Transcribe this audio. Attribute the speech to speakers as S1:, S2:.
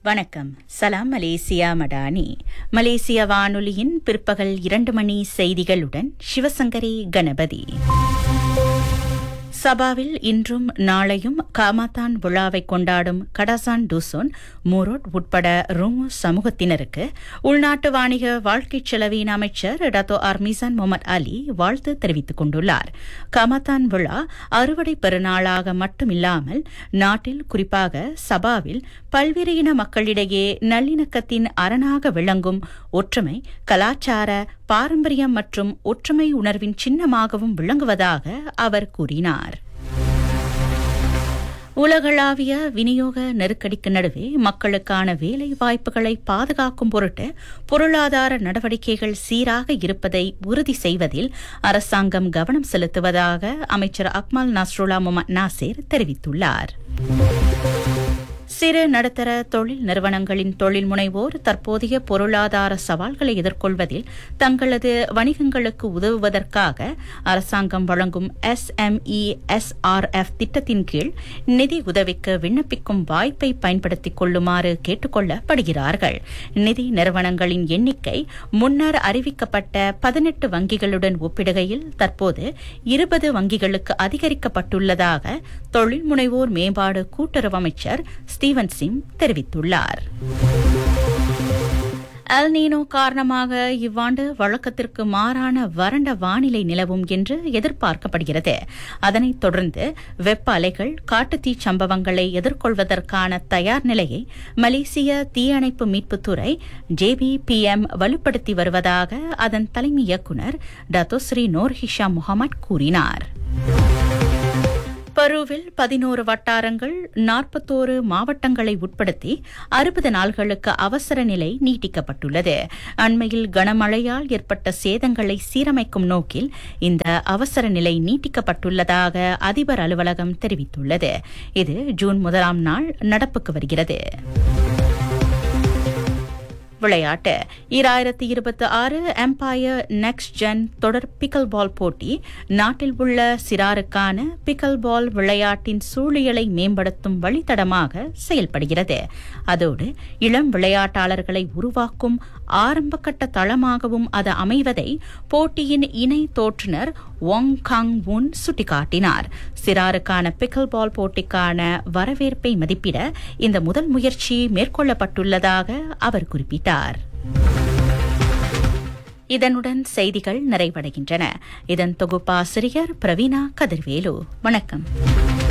S1: வணக்கம். சலாம் மலேசியா மடானி. மலேசிய வானொலியின் பிற்பகல் 2 மணி செய்திகளுடன் சிவசங்கரி கணபதி. சபாவில் இன்றும் நாளையும் காமாதான் விழாவை கொண்டாடும் கடசான் டூசோன் மூரோட் உட்பட ரோமோ சமூகத்தினருக்கு உள்நாட்டு வாணிக வாழ்க்கைச் செலவின் அமைச்சர் டத்தோ ஆர்மிசான் முகமது அலி வாழ்த்து தெரிவித்துக் கொண்டுள்ளார். காமாதான் விழா அறுவடை பெருநாளாக மட்டுமில்லாமல் நாட்டில் குறிப்பாக சபாவில் பல்வேறு இன மக்களிடையே நல்லிணக்கத்தின் அரணாக விளங்கும் ஒற்றுமை, கலாச்சார பாரம்பரியம் மற்றும் ஒற்றுமை உணர்வின் சின்னமாகவும் விளங்குவதாக அவர் கூறினார். உலகளாவிய விநியோக நெருக்கடிக்கு நடுவே மக்களுக்கான வேலை வாய்ப்புகளை பாதுகாக்கும் பொருட்டு பொருளாதார நடவடிக்கைகள் சீராக இருப்பதை உறுதி செய்வதில் அரசாங்கம் கவனம் செலுத்துவதாக அமைச்சர் அக்மல் நஸ்ருல்லா முகமது நாசேர் தெரிவித்துள்ளார். சிறு நடுத்தர தொழில் நிறுவனங்களின் தொழில் முனைவோர் தற்போதைய பொருளாதார சவால்களை எதிர்கொள்வதில் தங்களது வணிகங்களுக்கு உதவுவதற்காக அரசாங்கம் வழங்கும் SME-SRF திட்டத்தின் கீழ் நிதி உதவிக்கு விண்ணப்பிக்கும் வாய்ப்பை பயன்படுத்திக் கொள்ளுமாறு கேட்டுக் கொள்ளப்படுகிறார்கள். நிதி நிறுவனங்களின் எண்ணிக்கை முன்னர் அறிவிக்கப்பட்ட 18 வங்கிகளுடன் ஒப்பிடுகையில் தற்போது 20 வங்கிகளுக்கு அதிகரிக்கப்பட்டுள்ளதாக தொழில் முனைவோர் மேம்பாடு கூட்டுறவு அமைச்சர் ஸ்டீவன் சிம் தெரிவித்துள்ளார். எல் நீனோ காரணமாக இவ்வாண்டு வழக்கத்திற்கு மாறான வறண்ட வானிலை நிலவும் என்று எதிர்பார்க்கப்படுகிறது. அதனைத் தொடர்ந்து வெப்ப அலைகள், காட்டுத்தீ சம்பவங்களை எதிர்கொள்வதற்கான தயார் நிலையை மலேசிய தீயணைப்பு மீட்புத்துறை JBPM வலுப்படுத்தி வருவதாக அதன் தலைமை இயக்குநர் டத்தோ ஸ்ரீ நோர் ஹிஷாம் முகமது கூறினார். பருவில் 11 வட்டாரங்கள் 41 மாவட்டங்களை உட்படுத்தி 60 நாள்களுக்கு அவசர நிலை நீட்டிக்கப்பட்டுள்ளது. அண்மையில் கனமழையால் ஏற்பட்ட சேதங்களை சீரமைக்கும் நோக்கில் இந்த அவசர நிலை நீட்டிக்கப்பட்டுள்ளதாக அதிபர் அலுவலகம் தெரிவித்துள்ளது. இது ஜூன் 1ஆம் நாள் நடப்புக்கு வருகிறது. விளையாட்டு 2026 எம்பயர் நெக்ஸ்ட் ஜென் தொடர் பிக்கல் பால் போட்டி நாட்டில் உள்ள சிறாருக்கான பிக்கல் பால் விளையாட்டின் சூழியலை மேம்படுத்தும் வழித்தடமாக செயல்படுகிறது. அதோடு இளம் விளையாட்டாளர்களை உருவாக்கும் ஆரம்பகட்ட தளமாகவும் அது அமைவதை போட்டியின் இணை தோற்றுநர் ஒங் காங் வுன் சுட்டிக்காட்டினார். சிறாருக்கான பிக்கல் பால் போட்டிக்கான வரவேற்பை மதிப்பிட இந்த முதல் முயற்சி மேற்கொள்ளப்பட்டுள்ளதாக அவர் குறிப்பிட்டார். இதனுடன் செய்திகள் நிறைவடைகின்றன. இதன் தொகுப்பாசிரியர் பிரவீணா கதிர்வேலு. வணக்கம்.